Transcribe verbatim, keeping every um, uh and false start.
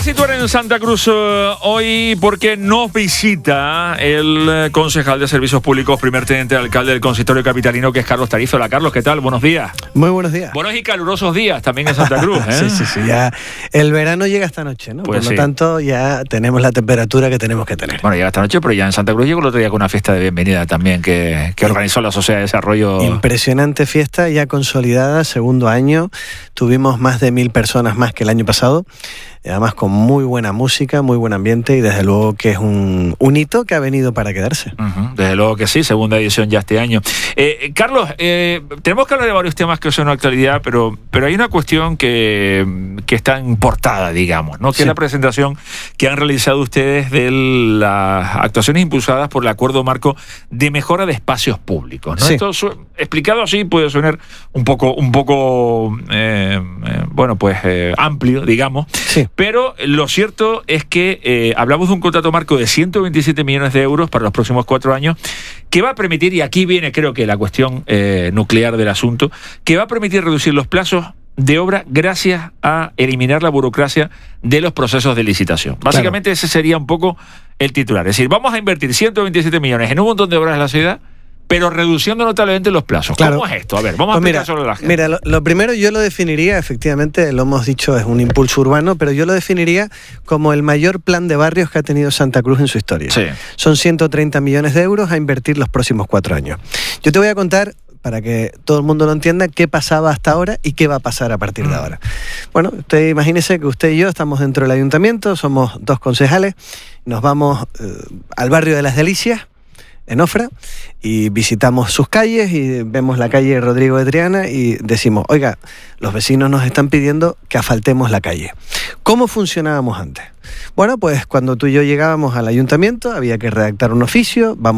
situar en Santa Cruz uh, hoy porque nos visita el uh, concejal de Servicios Públicos, primer teniente de alcalde del consistorio capitalino, que es Carlos Tarife. Hola, Carlos, ¿qué tal? Buenos días. Muy buenos días. Buenos y calurosos días también en Santa Cruz, ¿eh? Sí, sí, sí. Ya el verano llega esta noche, ¿no? Pues Por lo sí. tanto, ya tenemos la temperatura que tenemos que tener. Bueno, llega esta noche, pero ya en Santa Cruz llegó el otro día con una fiesta de bienvenida también que, que organizó la Sociedad de Desarrollo. Impresionante fiesta, ya consolidada, segundo año. Tuvimos más de mil personas más que el año pasado. Además con muy buena música, muy buen ambiente y desde luego que es un, un hito que ha venido para quedarse. Uh-huh, desde luego que sí, segunda edición ya este año. Eh, Carlos, eh, tenemos que hablar de varios temas que son actualidad, pero, pero hay una cuestión que, que está en portada, digamos, ¿no? Que Sí. es la presentación que han realizado ustedes de las actuaciones impulsadas por el Acuerdo Marco de Mejora de Espacios Públicos, ¿no? Sí. Esto su- explicado así puede sonar un poco, un poco eh, eh, bueno, pues eh, amplio, digamos. Sí. Pero lo cierto es que eh, hablamos de un contrato marco de ciento veintisiete millones de euros para los próximos cuatro años, que va a permitir, y aquí viene creo que la cuestión eh, nuclear del asunto, que va a permitir reducir los plazos de obra gracias a eliminar la burocracia de los procesos de licitación. Básicamente ese sería un poco el titular. Es decir, vamos a invertir ciento veintisiete millones en un montón de obras en la ciudad, pero reduciendo notablemente los plazos. Claro. ¿Cómo es esto? A ver, vamos a Pues explicar mira, solo a la gente. Mira, lo, lo primero yo lo definiría, efectivamente, lo hemos dicho, es un impulso urbano, pero yo lo definiría como el mayor plan de barrios que ha tenido Santa Cruz en su historia. Sí. Son ciento treinta millones de euros a invertir los próximos cuatro años. Yo te voy a contar, para que todo el mundo lo entienda, qué pasaba hasta ahora y qué va a pasar a partir de ahora. Bueno, usted imagínese que usted y yo estamos dentro del ayuntamiento, somos dos concejales, nos vamos eh, al barrio de Las Delicias, en Ofra, y visitamos sus calles y vemos la calle Rodrigo de Triana y decimos, oiga, los vecinos nos están pidiendo que asfaltemos la calle. ¿Cómo funcionábamos antes? Bueno, pues cuando tú y yo llegábamos al ayuntamiento había que redactar un oficio, vamos